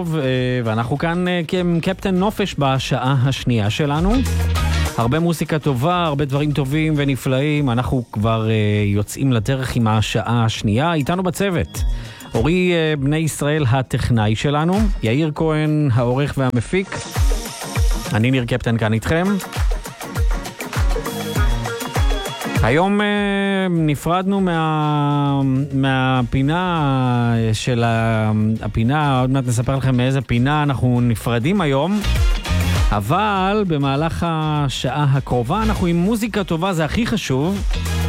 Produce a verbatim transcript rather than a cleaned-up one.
ואנחנו כאן עם קפטן נופש בשעה השנייה שלנו. הרבה מוסיקה טובה, הרבה דברים טובים ונפלאים. אנחנו כבר יוצאים לדרך עם השעה השנייה. איתנו בצוות אורי בני ישראל הטכנאי שלנו, יאיר כהן העורך והמפיק, אני ניר קפטן כאן איתכם. היום נפרדנו מה, מהפינה של הפינה, עוד מעט נספר לכם מאיזה פינה אנחנו נפרדים היום, אבל במהלך השעה הקרובה אנחנו עם מוזיקה טובה, זה הכי חשוב,